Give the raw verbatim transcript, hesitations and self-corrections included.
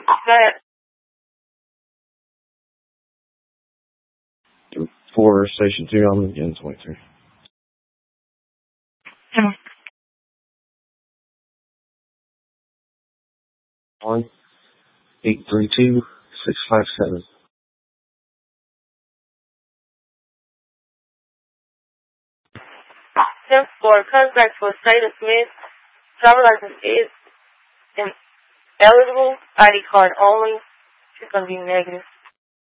Go ahead. For station two, I'm again twenty-three. Hmm. One eight three two six five seven. ten four, contact for Taylor Smith. Driver license is ineligible. I D card only. She's going to be negative.